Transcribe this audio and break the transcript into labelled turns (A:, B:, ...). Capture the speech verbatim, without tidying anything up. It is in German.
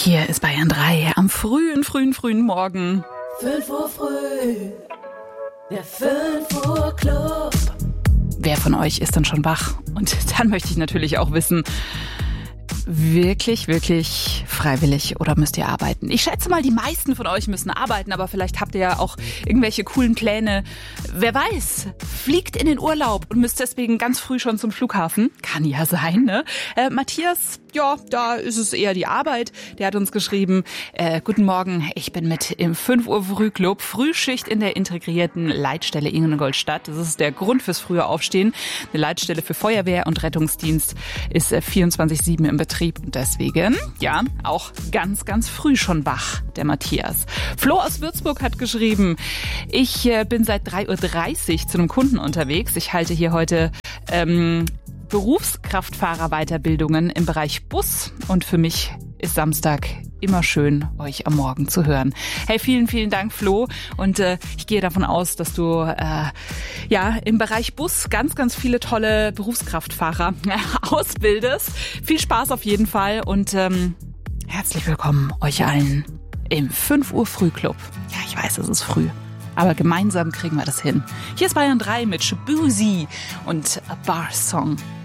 A: Hier ist Bayern drei am frühen, frühen, frühen Morgen.
B: fünf Uhr früh, der fünf Uhr Club.
A: Wer von euch ist denn schon wach? Und dann möchte ich natürlich auch wissen, wirklich, wirklich freiwillig oder müsst ihr arbeiten? Ich schätze mal, die meisten von euch müssen arbeiten, aber vielleicht habt ihr ja auch irgendwelche coolen Pläne. Wer weiß, fliegt in den Urlaub und müsst deswegen ganz früh schon zum Flughafen. Kann ja sein, ne? Äh, Matthias, ja, da ist es eher die Arbeit. Der hat uns geschrieben, äh, guten Morgen, ich bin mit im fünf Uhr Frühclub, Frühschicht in der integrierten Leitstelle Ingolstadt. Das ist der Grund fürs frühe Aufstehen. Eine Leitstelle für Feuerwehr und Rettungsdienst ist äh, vierundzwanzig sieben im Betrieb. Und deswegen, ja, auch ganz, ganz früh schon wach, der Matthias. Flo aus Würzburg hat geschrieben, ich äh, bin seit drei Uhr dreißig zu einem Kunden unterwegs. Ich halte hier heute ähm, Berufskraftfahrer-Weiterbildungen im Bereich Bus. Und für mich ist Samstag immer schön, euch am Morgen zu hören. Hey, vielen, vielen Dank, Flo. Und äh, ich gehe davon aus, dass du äh, ja im Bereich Bus ganz, ganz viele tolle Berufskraftfahrer äh, ausbildest. Viel Spaß auf jeden Fall und ähm, herzlich willkommen euch allen im fünf Uhr Frühclub. Ja, ich weiß, es ist früh, aber gemeinsam kriegen wir das hin. Hier ist Bayern drei mit Shabuzi und A Bar Song.